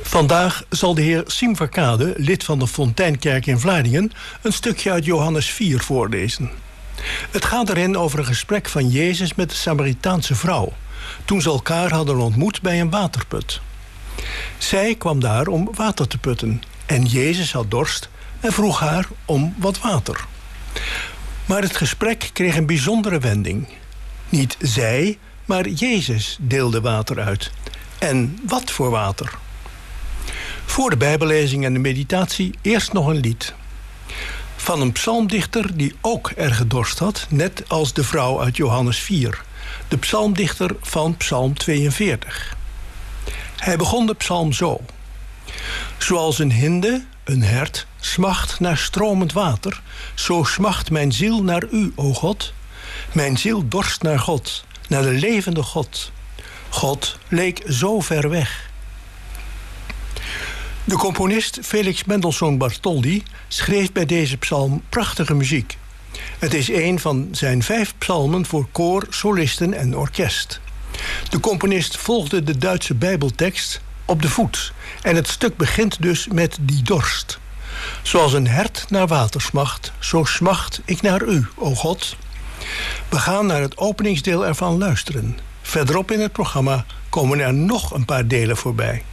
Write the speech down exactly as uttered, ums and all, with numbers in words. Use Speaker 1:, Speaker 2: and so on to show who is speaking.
Speaker 1: Vandaag zal de heer Siem Verkade, lid van de Fonteinkerk in Vlaardingen, een stukje uit Johannes vier voorlezen. Het gaat erin over een gesprek van Jezus met de Samaritaanse vrouw, toen ze elkaar hadden ontmoet bij een waterput. Zij kwam daar om water te putten en Jezus had dorst en vroeg haar om wat water. Maar het gesprek kreeg een bijzondere wending. Niet zij, maar Jezus deelde water uit. En wat voor water? Voor de bijbellezing en de meditatie eerst nog een lied. Van een psalmdichter die ook erg dorst had, net als de vrouw uit Johannes vier. De psalmdichter van psalm tweeënveertig. Hij begon de psalm zo. Zoals een hinde, een hert, smacht naar stromend water, zo smacht mijn ziel naar u, o God. Mijn ziel dorst naar God, naar de levende God. God leek zo ver weg. De componist Felix Mendelssohn Bartholdy schreef bij deze psalm prachtige muziek. Het is een van zijn vijf psalmen voor koor, solisten en orkest. De componist volgde de Duitse bijbeltekst op de voet en het stuk begint dus met die dorst. Zoals een hert naar water smacht, zo smacht ik naar u, o God. We gaan naar het openingsdeel ervan luisteren. Verderop in het programma komen er nog een paar delen voorbij.